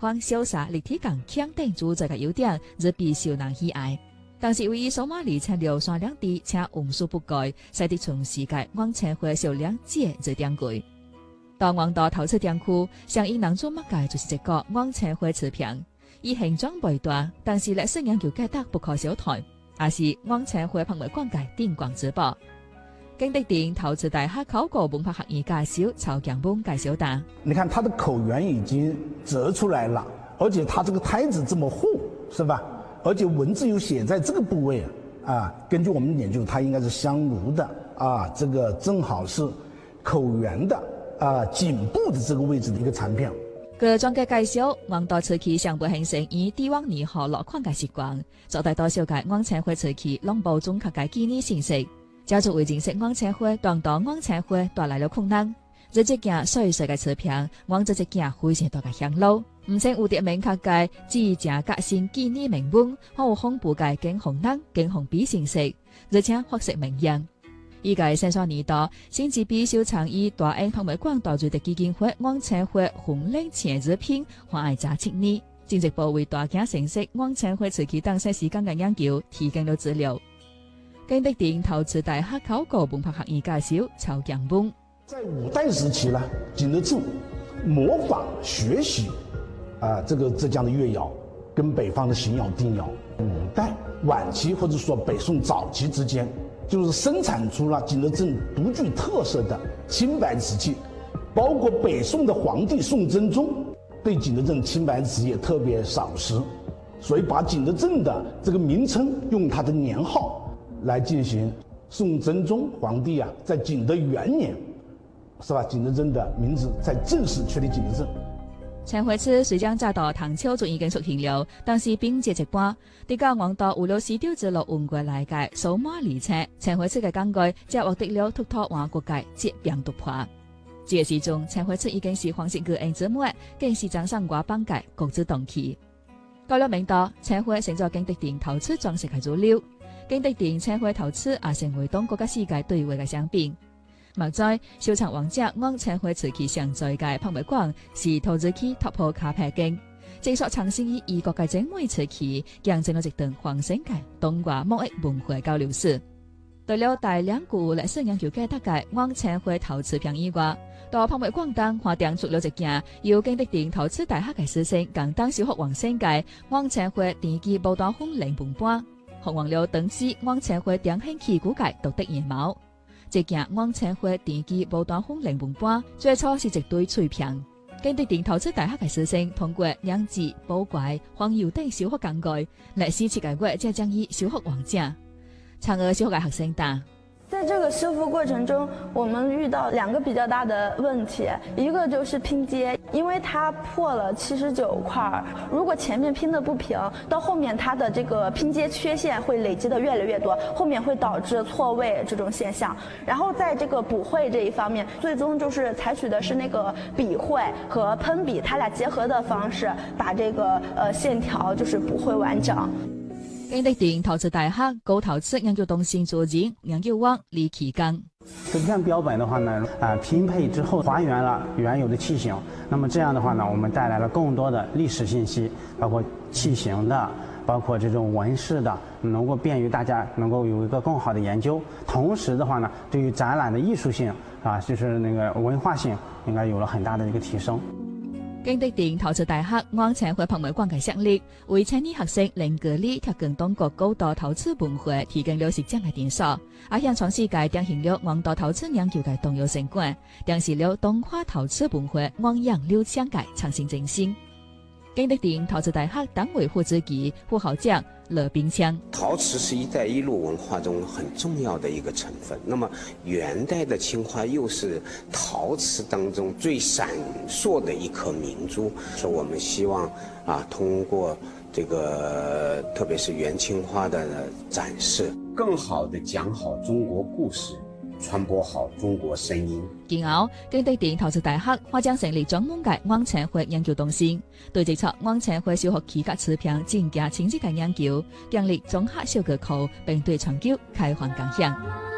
方潇灑立體感強定主宰嘅優點，而備受人喜愛。但是為數碼里程留山兩地且無所不改，使得從世界往前會數量節日點櫃。到黃道頭次店區，上映當中乜嘅就是一個往前會詞評，以形狀為大，但是歷史研究價值不可小覷，也是往前會拍賣廣界頂光之寶。景德鎮陶瓷大學考古文化學院教授曹強峰介紹道： 你看它的口緣已經折出來了，而且它這個胎子這麼厚，是吧？而且文字又寫在這個部位啊，根據我們研究，它應該是香爐的啊，這個正好是口緣的啊頸部的這個位置的一個產品。 據專家介紹，黃道瓷器上背形成以帝王如何落款嘅習慣，做大多數嘅往前會瓷器攏保存客嘅紀念形式。家族為認識往前會，當到往前會帶來了困難。這隻件碎碎嘅瓷片，往這隻件非常大嘅香爐。唔稱有啲明確嘅自正革新紀念名本，可有恐怖嘅驚紅燈、驚紅筆形式，而且發色明豔。依個新雙年代，先至比小長以大英拍賣廣大主題基金會往前會紅領前日品，還愛扎7年。經濟部為大家認識往前會瓷器等些時間嘅研究提供了資料。景德鎮陶瓷大學考古文化學院教授曹強峰： 在五代時期呢，景德鎮模仿學習這個浙江的越窯跟北方的邢窯、定窯。五代晚期或者說北宋早期之間，就是生產出了景德鎮獨具特色的青白瓷器，包括北宋的皇帝宋真宗對景德鎮青白瓷也特別賞識，所以把景德鎮的這個名稱用它的年號來進行。宋真宗皇帝啊，在景德元年，是吧？景德鎮的名字才正式確立景德鎮。 前會瓷雖將早到唐朝就已經出現了，但是並接一半。啲家黃道有了絲條之路運過來嘅數碼里程，前會瓷嘅工具則獲得了突破華國界接病突破。這個時中，前會瓷已經是皇室個人之末，更是掌上華邦界國之動氣。到了明代，前會成咗景德鎮陶瓷裝飾嘅主流，景德鎮前會陶瓷也成為當國家世界對位嘅商品。莫在小長王者往前會瓷器上載嘅拍賣館是陶瓷器突破卡牌經，正所嘗試以異國嘅精美瓷器，見證咗一段黃星嘅東華貿易文化交流史。除了大量古歷史研究價值嘅往前會陶瓷品以外，到拍賣館當還訂出了一件由景德鎮陶瓷大學嘅師生共當小學黃星嘅往前會電機寶丹紅零本盤，學王了當時往前會點興起古界獨特樣貌。這件往前會電機寶丹紅零本盤最初是一堆碎片，景德鎮陶瓷大學嘅師生通過釀製、寶貴、黃油等小學工具，歷史設計過，再將以小學王者。嫦娥小學嘅學生答： 在這個修復過程中，我們遇到兩個比較大的問題，一個就是拼接，因為它破了79塊，如果前面拼得不平，到後面它的這個拼接缺陷會累積得越來越多，後面會導致錯位這種現象。然後在這個補繪這一方面，最終就是採取的是那個筆繪和噴筆，它倆結合的方式，把這個線條就是補繪完整。 景德鎮陶瓷大學高陶瓷研究中心主任研究員李啟剛： 这片標本的話呢，拼配之後還原了原有的器型，那麼這樣的話呢，我們帶來了更多的歷史信息，包括器型的，包括這種紋飾的，能夠便於大家能夠有一個更好的研究。同時的話呢，對於展覽的藝術性就是那個文化性，應該有了很大的一個提升。 景德鎮陶瓷大學往前會拍賣館嘅設立，為青年學生能夠理解更當國高度陶瓷文化提供了實踐嘅電索，也向全世界展現了黃道陶瓷研究嘅重要成果，展示了東華陶瓷文化汪洋流暢嘅創新精神。景德鎮陶瓷大學黨委副書記、副校長羅炳強： 陶瓷是一帶一路文化中很重要的一個成分，那麼元代的青花又是陶瓷當中最閃爍的一顆明珠，所以我們希望通過這個特別是元青花的展示，更好地講好中國故事，傳播好中國聲音。 今後，景德鎮陶瓷大學或將成立專門嘅往前會研究中心，對這場往前會小學期嘅瓷片增加親自嘅研究，建立綜合小學庫，並對全球開放共享。